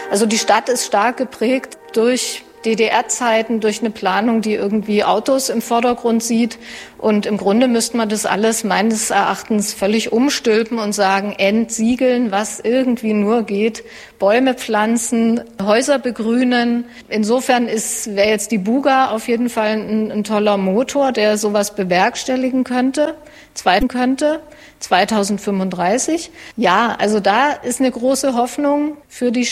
Also die Stadt ist stark geprägt durch DDR-Zeiten, durch eine Planung, die irgendwie Autos im Vordergrund sieht. Und im Grunde müsste man das alles meines Erachtens völlig umstülpen und sagen, entsiegeln, was irgendwie nur geht, Bäume pflanzen, Häuser begrünen. Insofern wäre jetzt die Buga auf jeden Fall ein toller Motor, der sowas bewerkstelligen könnte. 2035. Ja, also da ist eine große Hoffnung für die